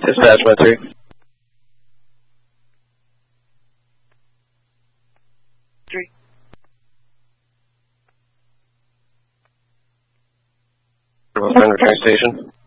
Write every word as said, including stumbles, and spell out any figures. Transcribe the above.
Dispatch one three. Three. We'll find the train station.